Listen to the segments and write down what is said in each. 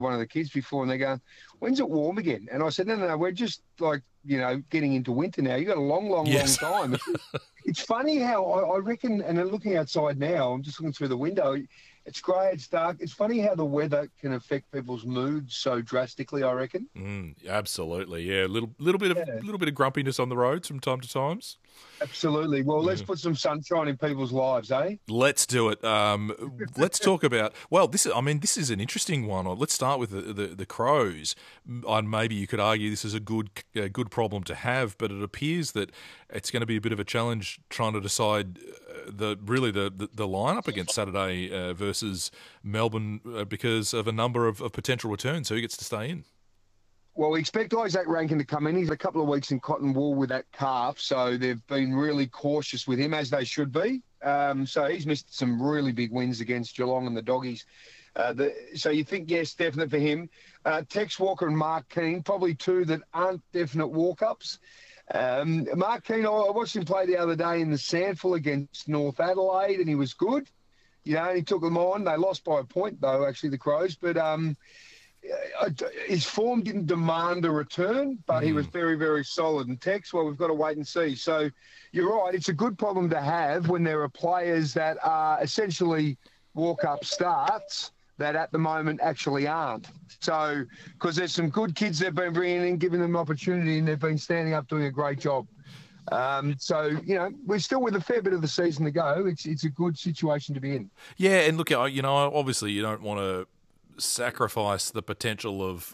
one of the kids before, and they're going, "When's it warm again?" And I said, "No, we're just like, getting into winter now. You've got a long, long, Yes. long time." It's funny how I reckon, and I'm looking outside now, I'm just looking through the window. It's grey, it's dark. It's funny how the weather can affect people's moods so drastically, I reckon. Absolutely, yeah. Little bit of grumpiness on the roads from time to times. Absolutely. Well, let's put some sunshine in people's lives, eh? Let's do it. Let's talk about. Well, this is an interesting one. Let's start with the Crows. And maybe you could argue this is a good problem to have, but it appears that it's going to be a bit of a challenge trying to decide the lineup against Saturday versus Melbourne because of a number of potential returns. Who gets to stay in? Well, we expect Isaac Rankin to come in. He's a couple of weeks in cotton wool with that calf, so they've been really cautious with him, as they should be. So he's missed some really big wins against Geelong and the Doggies. So you think, yes, definite for him. Tex Walker and Mark Keane, probably two that aren't definite walk-ups. Mark Keane, I watched him play the other day in the Sandful against North Adelaide, and he was good. He took them on. They lost by a point, though, actually, the Crows. But his form didn't demand a return, but he was very, very solid. And Tex, well, we've got to wait and see. So you're right. It's a good problem to have when there are players that are essentially walk-up starts that at the moment actually aren't. So, because there's some good kids they've been bringing in, giving them opportunity, and they've been standing up doing a great job. So, we're still with a fair bit of the season to go. It's a good situation to be in. Yeah, and look, obviously you don't want to sacrifice the potential of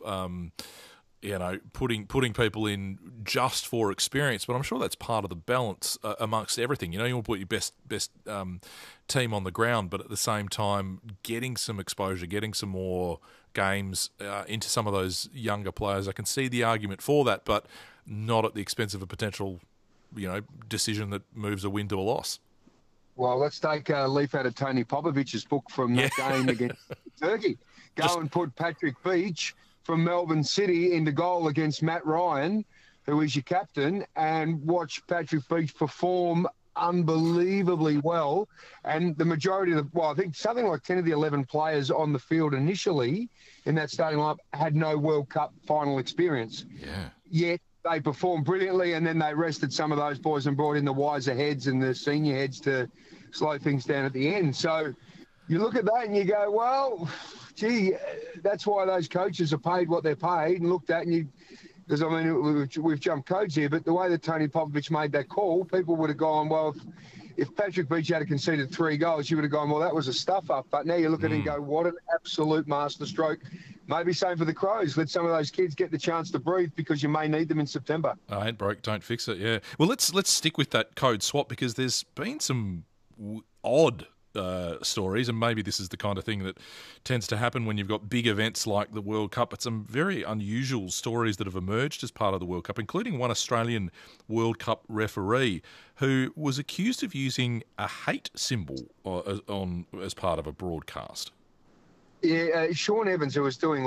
putting people in just for experience, but I'm sure that's part of the balance amongst everything. You want to put your best team on the ground, but at the same time getting some exposure, getting some more games into some of those younger players. I can see the argument for that, but not at the expense of a potential decision that moves a win to a loss. Well, let's take a leaf out of Tony Popovich's book from that game against Turkey. Go and put Patrick Beach from Melbourne City into goal against Matt Ryan, who is your captain, and watch Patrick Beach perform unbelievably well. And the majority of I think something like 10 of the 11 players on the field initially in that starting lineup had no World Cup final experience. Yeah. Yet they performed brilliantly, and then they rested some of those boys and brought in the wiser heads and the senior heads to slow things down at the end. So you look at that and you go, well, gee, that's why those coaches are paid what they're paid, and looked at, and because we've jumped codes here, but the way that Tony Popovich made that call, people would have gone, well, if Patrick Beach had conceded 3 goals, you would have gone, well, that was a stuff-up. But now you look at it and go, what an absolute masterstroke. Maybe same for the Crows. Let some of those kids get the chance to breathe, because you may need them in September. Ain't broke, don't fix it, yeah. Well, let's stick with that code swap, because there's been some odd stories, and maybe this is the kind of thing that tends to happen when you've got big events like the World Cup, but some very unusual stories that have emerged as part of the World Cup, including one Australian World Cup referee who was accused of using a hate symbol as part of a broadcast. Yeah, Sean Evans, who was doing